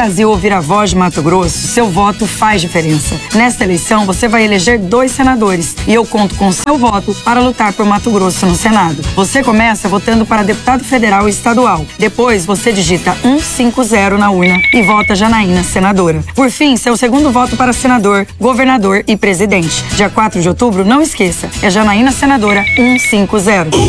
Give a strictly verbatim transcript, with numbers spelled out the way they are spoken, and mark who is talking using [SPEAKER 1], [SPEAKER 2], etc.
[SPEAKER 1] Brasil ouvir a voz de Mato Grosso, seu voto faz diferença. Nesta eleição, você vai eleger dois senadores e eu conto com seu voto para lutar por Mato Grosso no Senado. Você começa votando para deputado federal e estadual. Depois, você digita cento e cinquenta na urna e vota Janaína senadora. Por fim, seu segundo voto para senador, governador e presidente. Dia quatro de outubro, não esqueça, é Janaína senadora cento e cinquenta.